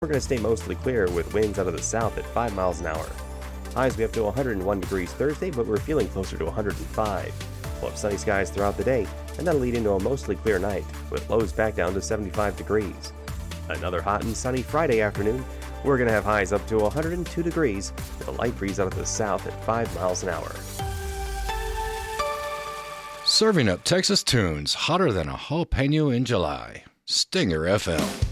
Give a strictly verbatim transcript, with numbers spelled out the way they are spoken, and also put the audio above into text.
We're going to stay mostly clear with winds out of the south at five miles an hour. Highs we up to one hundred one degrees Thursday, but we're feeling closer to one hundred five. We'll have sunny skies throughout the day, and that'll lead into a mostly clear night, with lows back down to seventy-five degrees. Another hot and sunny Friday afternoon. We're going to have highs up to one hundred two degrees, with a light breeze out of the south at five miles an hour. Serving up Texas tunes hotter than a jalapeno in July. Stinger F M.